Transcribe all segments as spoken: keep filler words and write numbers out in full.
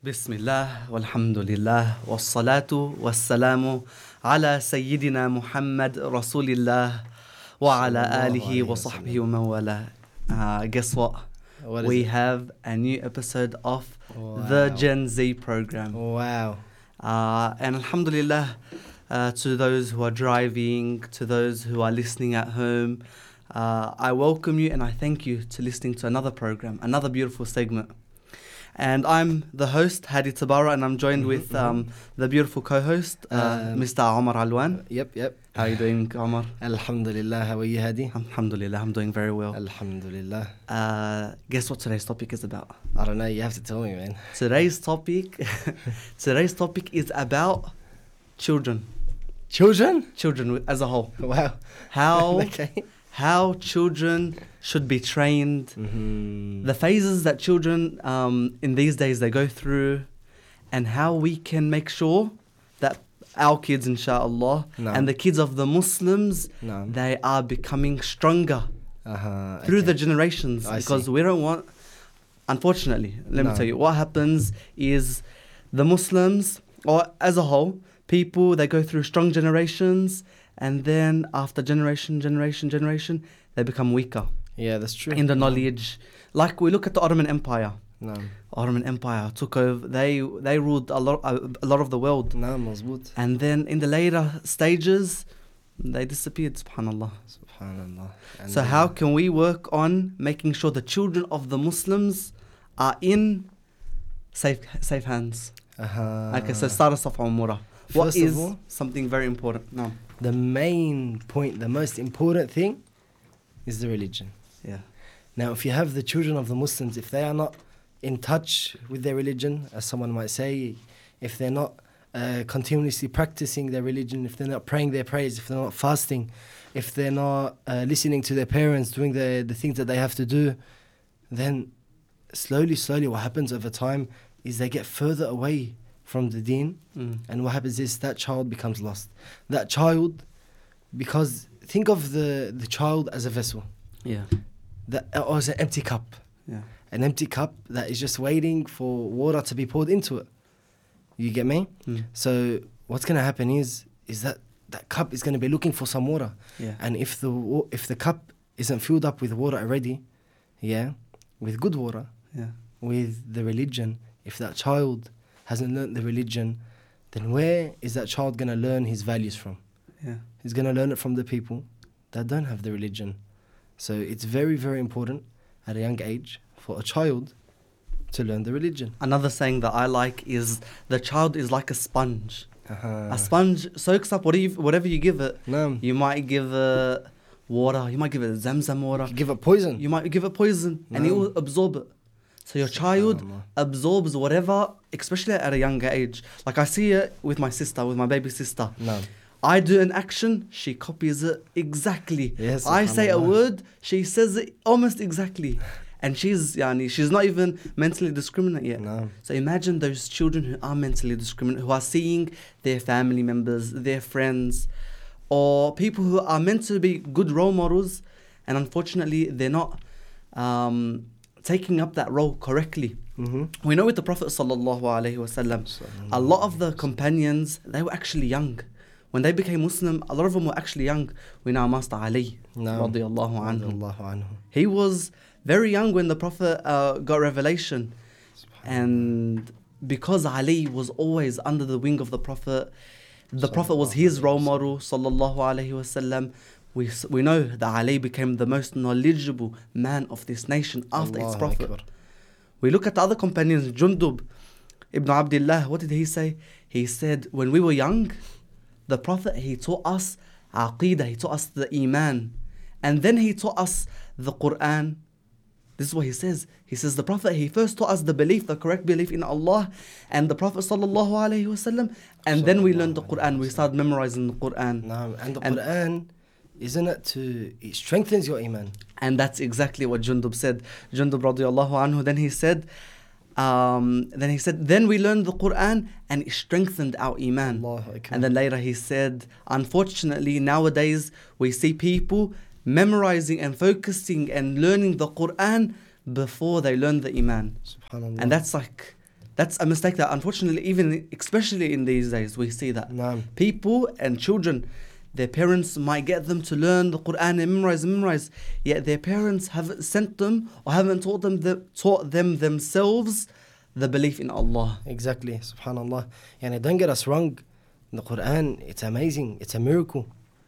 بسم الله والحمد لله والصلاة والسلام على سيدنا محمد رسول الله وعلى آله وصحبه ومن والاه. Uh, guess what? What is we it? have a new episode of Wow. the Gen Z program. Wow. Uh, and alhamdulillah, uh, to those who are driving, to those who are listening at home, uh, I welcome you and I thank you to listening to another program, another beautiful segment. And I'm the host, Hadi Tabara, and I'm joined Mhm, with um, the beautiful co-host, uh, Um, Mister Omar Alwan. Yep, yep. How are you doing, Omar? Alhamdulillah. How are you, Hadi? Alhamdulillah, I'm doing very well. Alhamdulillah. Uh, guess what today's topic is about? I don't know. You have to tell me, man. Today's topic, today's topic is about children, Children? children as a whole. Wow. How Okay. how children should be trained, Mm-hmm. the phases that children um, in these days they go through, and how we can make sure that our kids, inshallah, No. and the kids of the Muslims, No. they are becoming stronger Uh-huh. through okay. the generations. I Because see. we don't want, unfortunately, let me No. tell you, what happens is the Muslims, or as a whole, people, they go through strong generations, and then after generation, generation, generation, they become weaker Yeah, that's true. in the knowledge. Like we look at the Ottoman Empire. No. Ottoman Empire took over. They they ruled a lot a, a lot of the world, No, مظبوط. and then in the later stages, they disappeared. Subhanallah. Subhanallah. And So then- how can we work on making sure the children of the Muslims are in safe safe hands? Uh-huh. Okay, so start us off, Umura. What First of is all- something very important? No. The main point, the most important thing is the religion. Yeah. Now, if you have the children of the Muslims, if they are not in touch with their religion, as someone might say, if they're not uh, continuously practicing their religion, if they're not praying their prayers, if they're not fasting, if they're not uh, listening to their parents, doing the, the things that they have to do, then slowly, slowly what happens over time is they get further away from the deen, Mm. and what happens is that child becomes lost. That child, because think of the, the child as a vessel, Yeah. that, or as an empty cup. Yeah. An empty cup that is just waiting for water to be poured into it. You get me? Mm. So what's going to happen is is that that cup is going to be looking for some water. Yeah. And if the wa- if the cup isn't filled up with water already, yeah, with good water, Yeah. with the religion, if that child hasn't learnt the religion, then where is that child going to learn his values from? Yeah. He's going to learn it from the people that don't have the religion. So it's very, very important at a young age for a child to learn the religion. Another saying that I like is the child is like a sponge. Uh-huh. A sponge soaks up whatever you, whatever you give it. No. You might give it water. You might give it Zamzam water. You give it poison. You might give it poison, and it No. will absorb it. So your child Subhanallah. absorbs whatever, especially at a younger age. Like I see it with my sister, with my baby sister. No. I do an action, she copies it exactly. Yes, I say a subhanallah. word, she says it almost exactly. And she's, yani, she's not even mentally discriminate yet. No. So imagine those children who are mentally discriminate, who are seeing their family members, their friends, or people who are meant to be good role models, and unfortunately they're not um, taking up that role correctly. Mm-hmm. We know with the Prophet sallallahu alaihi wasallam, a lot of the companions, they were actually young. When they became Muslim, a lot of them were actually young. We know Master Ali, No. radiyallahu anhu. Radiyallahu anhu. He was very young when the Prophet uh, got revelation. And because Ali was always under the wing of the Prophet, the Prophet was his role model, sallallahu alaihi wasallam. We, s- we know that Ali became the most knowledgeable man of this nation after its Allahu Prophet. Akbar. We look at the other companions, Jundub ibn Abdullah, what did he say? He said, when we were young, the Prophet, he taught us Aqidah, he taught us the Iman. And then he taught us the Quran. This is what he says. He says the Prophet, he first taught us the belief, the correct belief in Allah and the Prophet sallallahu alaihi wasallam. And then we learned the Quran. We started memorizing the Quran. No. And the And- Quran, isn't it to, it strengthens your iman. And that's exactly what Jundub said. Jundub radiallahu anhu, then he said, um, then he said, then we learned the Quran and it strengthened our iman. Allahu Akbar. And then later he said, unfortunately nowadays we see people memorizing and focusing and learning the Quran before they learn the iman. Subhanallah. And that's like That's a mistake that unfortunately, even especially in these days, we see that. Naam. People and children, their parents might get them to learn the Quran and memorize and memorize, yet their parents haven't sent them or haven't taught them the, taught them themselves the belief in Allah. Exactly, subhanallah. And don't get us wrong, the Quran, it's amazing, it's a miracle.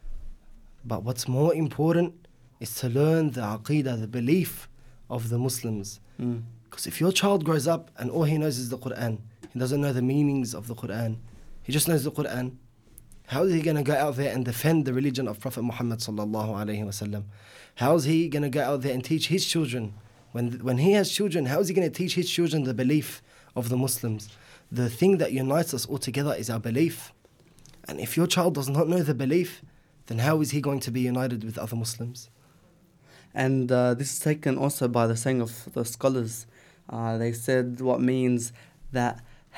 But what's more important is to learn the aqeedah, the belief of the Muslims. Mm. Because if your child grows up and all he knows is the Quran, he doesn't know the meanings of the Quran, he just knows the Quran, how is he going to go out there and defend the religion of Prophet Muhammad sallallahu alaihi wasallam? How is he going to go out there and teach his children? When, when he has children, how is he going to teach his children the belief of the Muslims? The thing that unites us all together is our belief. And if your child does not know the belief, then how is he going to be united with other Muslims? And uh, this is taken also by the saying of the scholars. Uh, they said what means that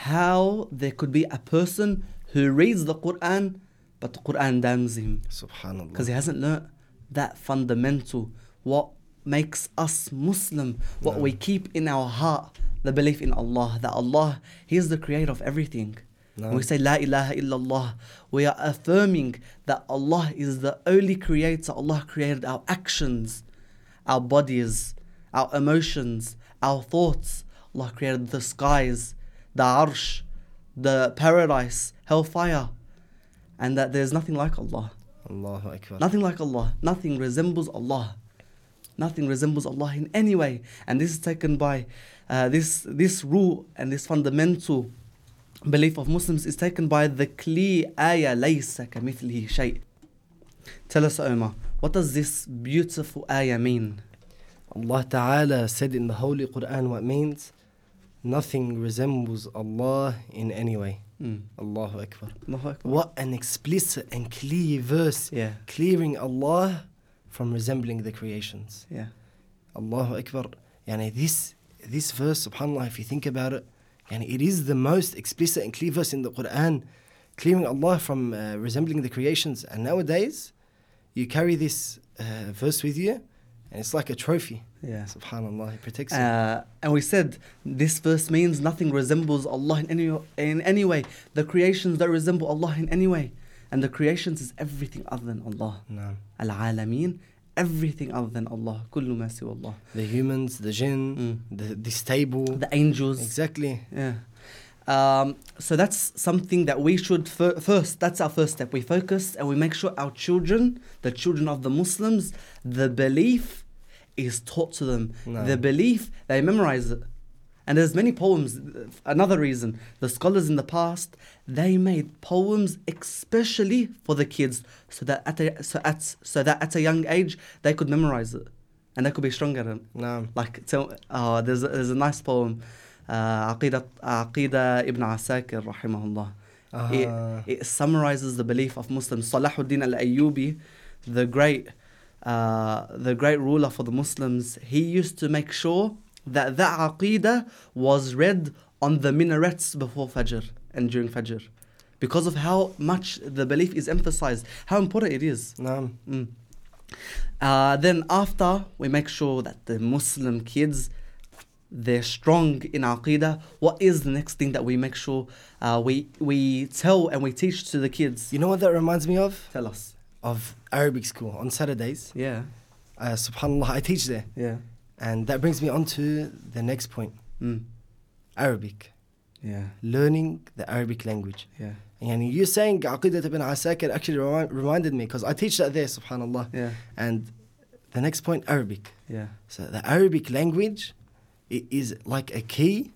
how there could be a person who reads the Quran, but the Quran damns him. Subhanallah. Because he hasn't learnt that fundamental, what makes us Muslim, what No. we keep in our heart, the belief in Allah, that Allah, He is the creator of everything. No. When we say La ilaha illallah, we are affirming that Allah is the only creator. Allah created our actions, our bodies, our emotions, our thoughts. Allah created the skies, the arsh, the paradise, hellfire. And that there's nothing like Allah. Allahu Akbar. Nothing like Allah. Nothing resembles Allah. Nothing resembles Allah in any way. And this is taken by uh, this this rule and this fundamental belief of Muslims is taken by the clear ayah laysa kamithlihi shay. Tell us, Omar, what does this beautiful ayah mean? Allah Ta'ala said in the Holy Quran what means nothing resembles Allah in any way. Mm. Allahu Akbar. Allahu Akbar. What an explicit and clear verse, Yeah, clearing Allah from resembling the creations. yeah. Allahu Akbar. Yani this, this verse, subhanAllah, if you think about it, yani it is the most explicit and clear verse in the Quran, clearing Allah from uh, resembling the creations. And nowadays, you carry this uh, verse with you, and it's like a trophy. Yeah. Subhanallah, it protects you. Uh, and we said this verse means nothing resembles Allah in any in any way. The creations don't resemble Allah in any way, and the creations is everything other than Allah. No. Al-Alameen, everything other than Allah. Kullu ma siwa Allah. The humans, the jinn, Mm. the, this table. The angels. Exactly. Yeah. Um, so that's something that we should fir- first. That's our first step. We focus and we make sure our children, the children of the Muslims, the belief is taught to them. No. The belief, they memorize it. And there's many poems. Another reason, the scholars in the past, they made poems especially for the kids, so that at a, so at so that at a young age they could memorize it, and they could be stronger at it. No. Like, so, uh, there's a, there's a nice poem, uh, Aqidah Aqidah Ibn Asakir, rahimahullah. Uh, It, it summarizes the belief of Muslims. Salahuddin al-Ayyubi, the great, uh, the great ruler for the Muslims, he used to make sure that that Aqidah was read on the minarets before Fajr and during Fajr, because of how much the belief is emphasized, how important it is. no. Mm. Uh, then after, we make sure that the Muslim kids, they're strong in Aqidah. What is the next thing that we make sure uh, we we tell and we teach to the kids? You know what that reminds me of? Tell us. Of Arabic school on Saturdays. Yeah, Uh, subhanallah, I teach there. yeah, And that brings me on to the next point. mm. Arabic. yeah, Learning the Arabic language. yeah, And you saying Aqidat ibn Asakir actually remi- reminded me, because I teach that there, subhanallah. yeah, And the next point, Arabic. yeah, So the Arabic language, it is like a key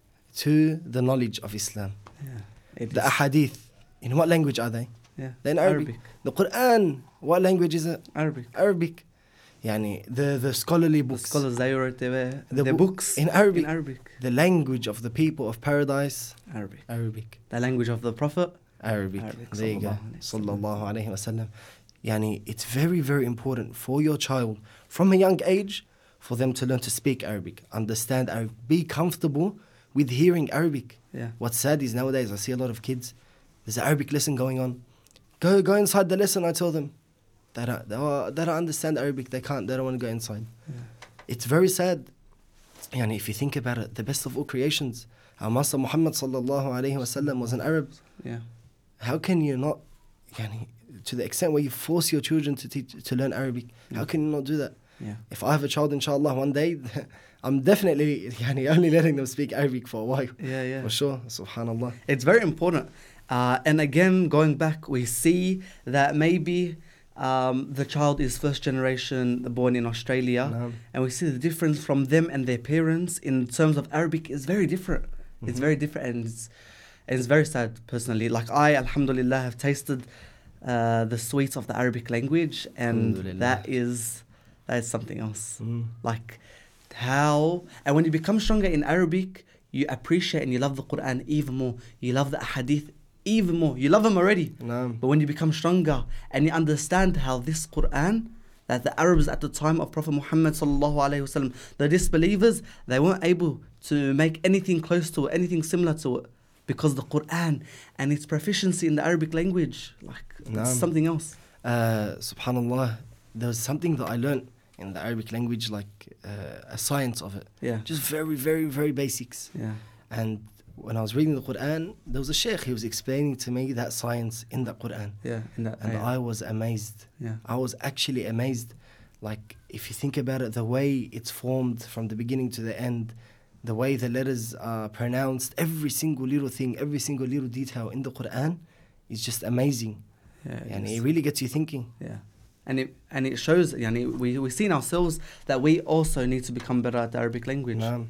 to the knowledge of Islam. yeah. It The is. ahadith, in what language are they? Yeah. They're in Arabic. The Quran, what language is it? Arabic. Arabic. Yani the, the scholarly The books. scholars, they wrote their, The their bo- books in Arabic. in Arabic. The language of the people of paradise, Arabic. Arabic. The language of the Prophet. Arabic. Arabic, There you go. sallallahu alayhi wa sallam. Sallallahu alayhi wa sallam. Yani it's very, very important for your child from a young age for them to learn to speak Arabic, understand Arabic, be comfortable with hearing Arabic. Yeah. What's sad is nowadays I see a lot of kids, there's an Arabic lesson going on. Go go inside the lesson, I tell them. They don't, they don't they don't understand Arabic, they can't, they don't want to go inside. Yeah. It's very sad. Yani if you think about it, the best of all creations, our Master Muhammad sallallahu alayhi wasallam was an Arab. Yeah. How can you not, yani, to the extent where you force your children to teach, to learn Arabic, Yeah. how can you not do that? Yeah. If I have a child, inshallah, one day, I'm definitely yani, only letting them speak Arabic for a while. Yeah, yeah. For sure, subhanallah. It's very important. Uh, and again, going back, we see that maybe um, the child is first generation born in Australia, Naam. and we see the difference from them and their parents in terms of Arabic is very different. It's Mhm. very different, and it's, and it's very sad personally. Like I, alhamdulillah, have tasted uh, the sweets of the Arabic language, and Alhamdulillah. that is that is something else. Mm. Like how, and when you become stronger in Arabic, you appreciate and you love the Quran even more. You love the Hadith even more. You love them already. Naam. But when you become stronger and you understand how this Quran, that the Arabs at the time of Prophet Muhammad sallallahu alaihi wasallam, the disbelievers, they weren't able to make anything close to it, anything similar to it, because the Quran and its proficiency in the Arabic language, like it's Naam. something else. Uh, subhanallah, there was something that I learned in the Arabic language, like uh, a science of it. Yeah, Just very, very, very basics. yeah, And when I was reading the Quran, there was a sheikh, he was explaining to me that science in the Quran. yeah. In that, And ayah. I was amazed. yeah, I was actually amazed. Like, if you think about it, the way it's formed from the beginning to the end, the way the letters are pronounced, every single little thing, every single little detail in the Quran is just amazing. yeah. And yes. it really gets you thinking. Yeah, and it and it shows. Yani, we we see in ourselves that we also need to become better at the Arabic language. Naam.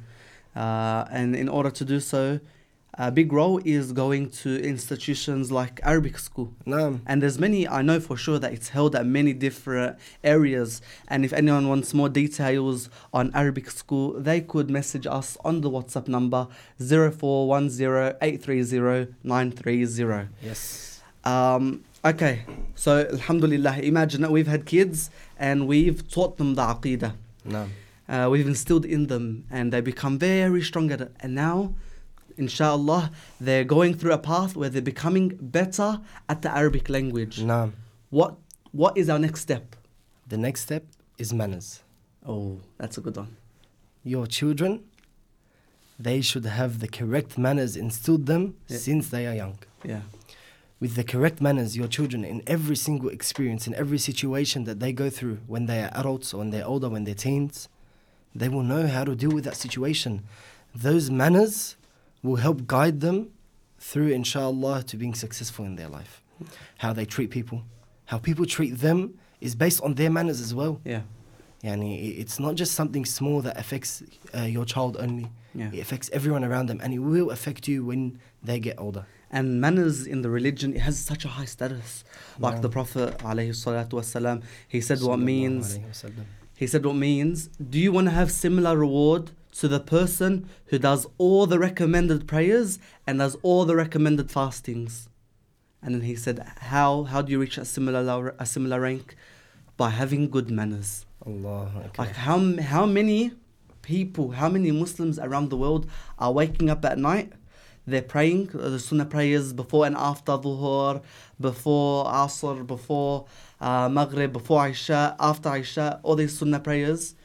Uh, and in order to do so, a big role is going to institutions like Arabic school. Naam. And there's many, I know for sure that it's held at many different areas. And if anyone wants more details on Arabic school, they could message us on the WhatsApp number zero four one zero eight three zero nine three zero. Yes. Um, okay, so alhamdulillah, imagine that we've had kids and we've taught them the aqidah. Naam. Uh, we've instilled in them and they become very strong at it. And now, inshallah, they're going through a path where they're becoming better at the Arabic language. Naam. What What is our next step? The next step is manners. Oh, that's a good one. Your children, they should have the correct manners instilled them Yeah. since they are young. Yeah, With the correct manners, your children, in every single experience, in every situation that they go through, when they are adults or when they're older, when they're teens, they will know how to deal with that situation. Those manners will help guide them through, inshallah, to being successful in their life. How they treat people, how people treat them is based on their manners as well. yeah, Yani, i- it's not just something small that affects uh, your child only. yeah. It affects everyone around them, and it will affect you when they get older. And manners in the religion, it has such a high status. Like Yeah. the Prophet alayhi salatu wasalam, he said what Sallallahu means, alayhi wasallam. he said what means, do you want to have similar reward to the person who does all the recommended prayers and does all the recommended fastings? And then he said, how how do you reach a similar a similar rank? By having good manners. Allahu Akbar. Like how m- how many people, how many Muslims around the world are waking up at night, they're praying uh, the sunnah prayers before and after dhuhr, before asr, before uh, maghrib, before isha, after isha, all these sunnah prayers,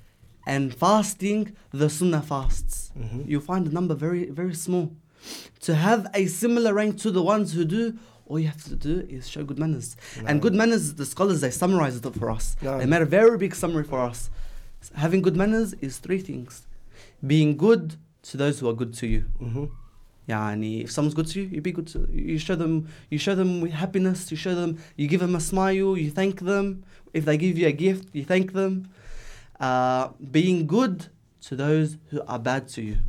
and fasting the sunnah fasts. Mhm. You find the number very very small. To have a similar rank to the ones who do, all you have to do is show good manners. And No. good manners, the scholars, they summarized it for us. No. They made a very big summary for us. Having good manners is three things. Being good to those who are good to you. Mhm. Yani, if someone's good to you, you be good to you show them you show them with happiness, you show them you give them a smile, you thank them. If they give you a gift, you thank them. Uh, being good to those who are bad to you.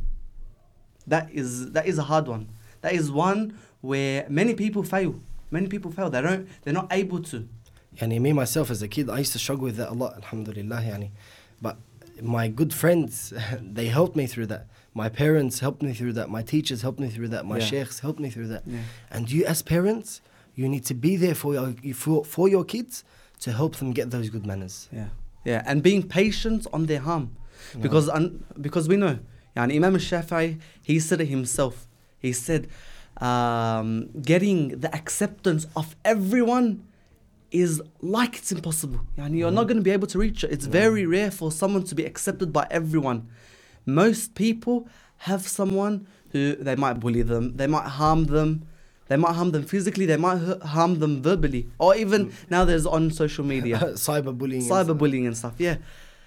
That is that is a hard one. That is one where many people fail. Many people fail. They don't they're not able to. Yani, me myself as a kid, I used to struggle with that a lot, alhamdulillah. Yani. But my good friends, they helped me through that. My parents helped me through that. My teachers helped me through that. My Yeah. sheikhs helped me through that. Yeah. And you as parents, you need to be there for your, for, for your kids to help them get those good manners. Yeah, yeah, and being patient on their harm, because un, because we know, yani Imam al-Shafi'i, he said it himself. He said, um, getting the acceptance of everyone is like it's impossible. Yani you're not going to be able to reach it. It's very rare for someone to be accepted by everyone, Most people have someone who they might bully them, they might harm them, they might harm them physically, they might h- harm them verbally, or even Mm. now there's on social media, Cyberbullying. and stuff. cyberbullying and stuff. Yeah.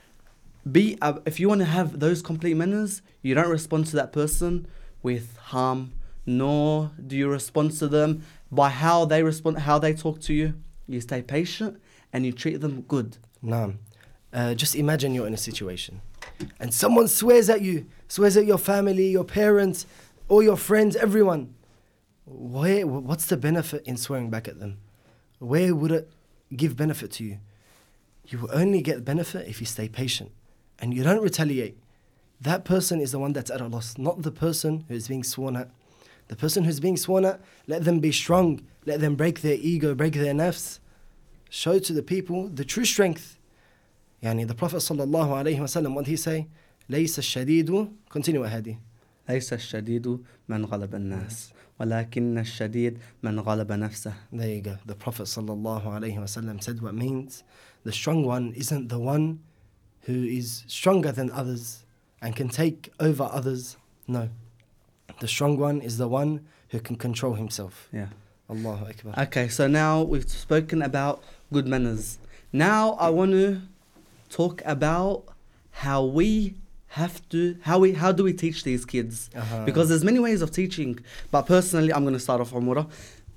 Be uh, if you want to have those complete manners, you don't respond to that person with harm, nor do you respond to them by how they respond, how they talk to you. You stay patient and you treat them good. Naam. Uh, just imagine you're in a situation and someone swears at you, swears at your family, your parents, all your friends, everyone. Where, what's the benefit in swearing back at them? Where would it give benefit to you? You will only get benefit if you stay patient and you don't retaliate. That person is the one that's at a loss, not the person who is being sworn at. The person who's being sworn at, let them be strong, let them break their ego, break their nafs. Show to the people the true strength. Yani the Prophet sallallahu alayhi wa sallam, what did he say? ليس الشديد, continue هذه. ليس الشديد من غلب الناس ولكن الشديد من غلب نفسه. There you go. The Prophet sallallahu alayhi wa sallam said what means the strong one isn't the one who is stronger than others and can take over others. No. The strong one is the one who can control himself. Yeah. Allahu Akbar. Okay, so now we've spoken about good manners. Now I want to talk about how we have to, how we, how do we teach these kids? Uh-huh. Because there's many ways of teaching. But personally, I'm going to start off, Umura.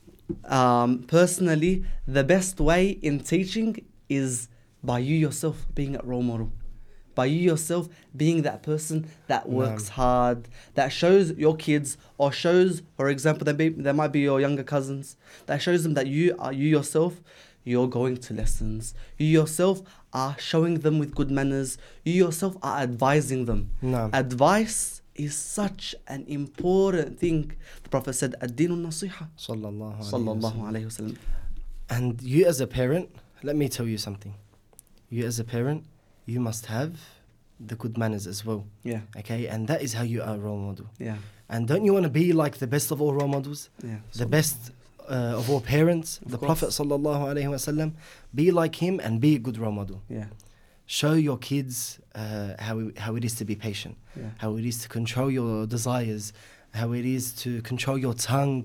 Um, personally, the best way in teaching is by you yourself being a role model. By you yourself being that person that works Naam. hard, that shows your kids, or shows, for example, there, be, there might be your younger cousins, that shows them that you are you yourself, you're going to lessons. You yourself are showing them with good manners. You yourself are advising them. Naam. Advice is such an important thing. The Prophet said, "Ad-dinu nasiha." Sallallahu alayhi wa Sallallahu sallam. alayhi wasallam. And you as a parent, let me tell you something. You as a parent, you must have the good manners as well. Yeah, Okay, and that is how you are a role model. yeah, And don't you want to be like the best of all role models? yeah. The best uh, of all parents, Of the course. Prophet sallallahu alaihi wasallam. Be like him and be a good role model. Yeah, Show your kids uh, how it, how it is to be patient, yeah, how it is to control your desires, how it is to control your tongue.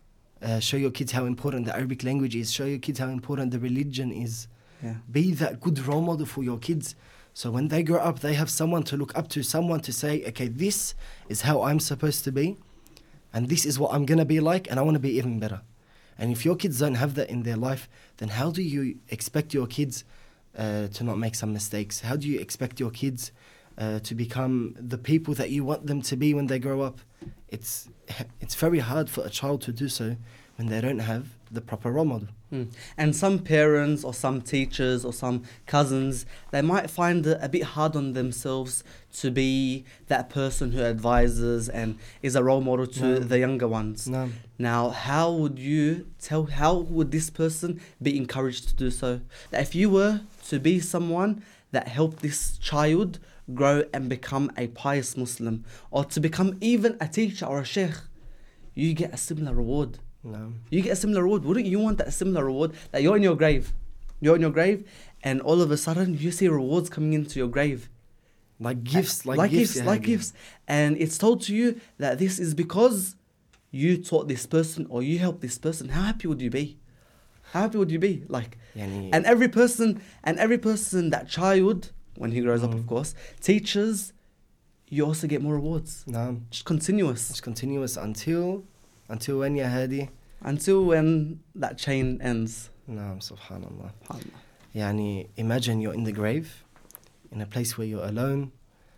Uh, show your kids how important the Arabic language is. Show your kids how important the religion is. yeah. Be that good role model for your kids. So when they grow up, they have someone to look up to, someone to say, okay, this is how I'm supposed to be, and this is what I'm going to be like, and I want to be even better. And if your kids don't have that in their life, then how do you expect your kids uh, to not make some mistakes? How do you expect your kids uh, to become the people that you want them to be when they grow up? It's, it's very hard for a child to do so when they don't have the proper role model. Mm. And some parents or some teachers or some cousins, they might find it a bit hard on themselves to be that person who advises and is a role model to No. the younger ones. No. Now, how would you tell, how would this person be encouraged to do so? That if you were to be someone that helped this child grow and become a pious Muslim, or to become even a teacher or a sheikh, you get a similar reward. No. You get a similar reward. Wouldn't you want that similar reward? That you're in your grave. You're in your grave and all of a sudden you see rewards coming into your grave. Like gifts, like, like gifts, gifts, yeah, like gifts. And it's told to you that this is because you taught this person or you helped this person. How happy would you be? How happy would you be? Like, Yani, and every person, and every person, that child, when he grows up, of Mm. course, teaches, you also get more rewards. no, Just continuous. it's continuous until, until when ya hadi? Until when that chain ends. No, subhanallah. SubhanAllah. Yani, imagine you're in the grave, in a place where you're alone,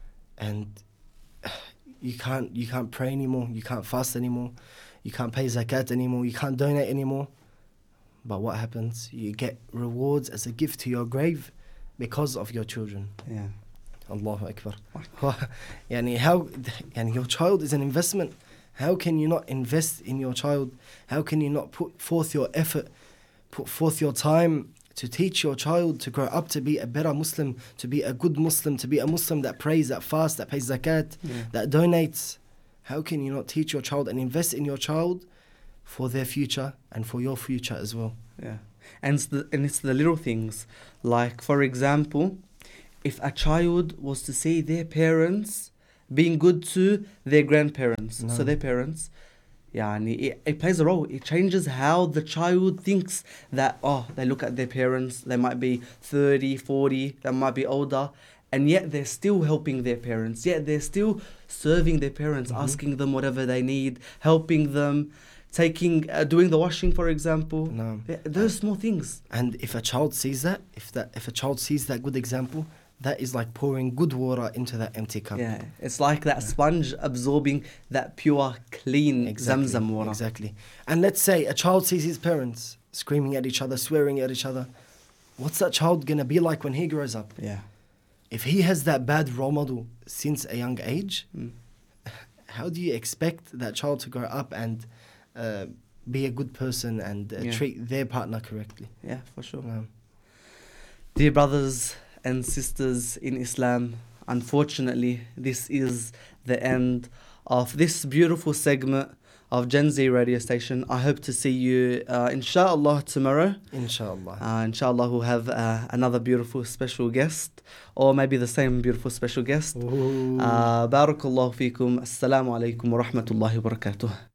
and you can't, you can't pray anymore, you can't fast anymore, you can't pay zakat anymore, you can't donate anymore. But what happens? You get rewards as a gift to your grave because of your children. Yeah. Allahu Akbar. Yani how, yani your child is an investment. How can you not invest in your child? How can you not put forth your effort, put forth your time to teach your child to grow up to be a better Muslim, to be a good Muslim, to be a Muslim that prays, that fasts, that pays zakat, Yeah. that donates? How can you not teach your child and invest in your child for their future and for your future as well? Yeah. And it's the, and it's the little things. Like, for example, if a child was to see their parents being good to their grandparents, No. so their parents. Yani it, it plays a role. It changes how the child thinks that, oh, they look at their parents, they might be thirty, forty, they might be older, and yet they're still helping their parents, yet they're still serving their parents, Mhm. asking them whatever they need, helping them, taking, uh, doing the washing, for example. No. Yeah, those small things. And if a child sees that, if that, if a child sees that good example, that is like pouring good water into that empty cup. Yeah, it's like that sponge absorbing that pure, clean Exactly, Zamzam water. Exactly. And let's say a child sees his parents screaming at each other, swearing at each other. What's that child gonna be like when he grows up? Yeah. If he has that bad role model since a young age, Mm. how do you expect that child to grow up and uh, be a good person and uh, Yeah. treat their partner correctly? Yeah, for sure. Um, Dear brothers and sisters in Islam, unfortunately, this is the end of this beautiful segment of Gen Z radio station. I hope to see you, uh, inshallah, tomorrow. inshallah. Uh, inshallah, we'll have uh, another beautiful special guest, or maybe the same beautiful special guest. Ooh. Uh, Barakallahu feekum. Assalamu alaikum wa rahmatullahi wa barakatuh.